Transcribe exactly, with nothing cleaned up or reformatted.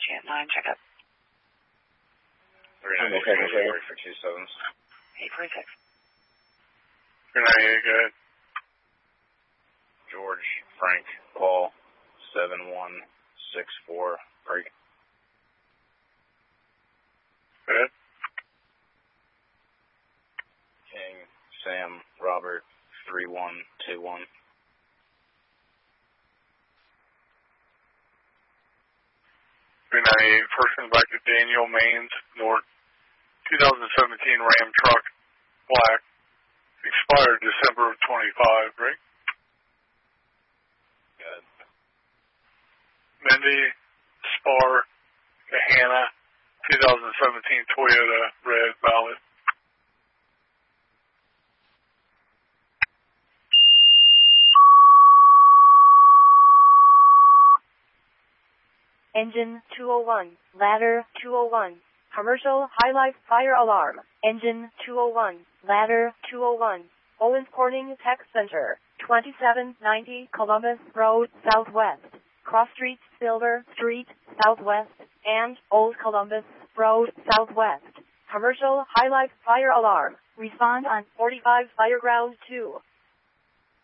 Apache at nine, check up. three ninety-eight, okay, okay. For two sevens. eight forty-six. three ninety-eight, go ahead. George, Frank, Paul, seven one six four, break. Go ahead. King, Sam, Robert, three one two one. three ninety-eight, first one back to Daniel Maines, North, twenty seventeen Ram truck, black, expired December of twenty-five, right? Good. Mindy, Spar, Kahana, twenty seventeen Toyota, red, valid. Engine two oh one, ladder two oh one, commercial high-life fire alarm. Engine two oh one, ladder two oh one, Owens Corning Tech Center, twenty-seven ninety Columbus Road Southwest, Cross Street, Silver Street Southwest, and Old Columbus Road Southwest. Commercial high-life fire alarm. Respond on forty-five Fireground two.